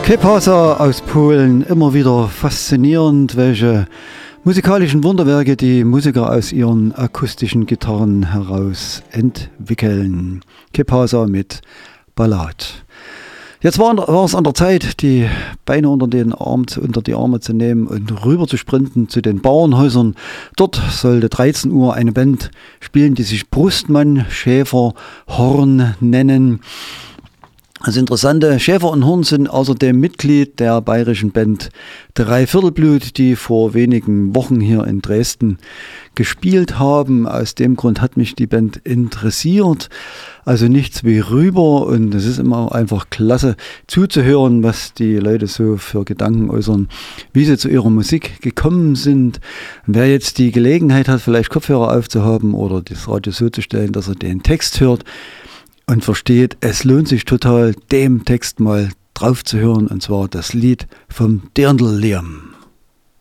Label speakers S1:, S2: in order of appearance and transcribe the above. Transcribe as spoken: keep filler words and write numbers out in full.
S1: Kepasa aus Polen, immer wieder faszinierend, welche musikalischen Wunderwerke die Musiker aus ihren akustischen Gitarren heraus entwickeln. Kepasa mit Ballad. Jetzt war, war es an der Zeit, die Beine unter, den Arm, unter die Arme zu nehmen und rüber zu sprinten zu den Bauernhäusern. Dort sollte dreizehn Uhr eine Band spielen, die sich Brustmann, Schäfer, Horn nennen. Das Interessante, Schäfer und Horn sind außerdem Mitglied der bayerischen Band Dreiviertelblut, die vor wenigen Wochen hier in Dresden gespielt haben. Aus dem Grund hat mich die Band interessiert. Also nichts wie rüber, und es ist immer einfach klasse zuzuhören, was die Leute so für Gedanken äußern, wie sie zu ihrer Musik gekommen sind. Und wer jetzt die Gelegenheit hat, vielleicht Kopfhörer aufzuhaben oder das Radio so zu stellen, dass er den Text hört und versteht, es lohnt sich total, dem Text mal drauf zu hören, und zwar das Lied vom Dirndl Liam.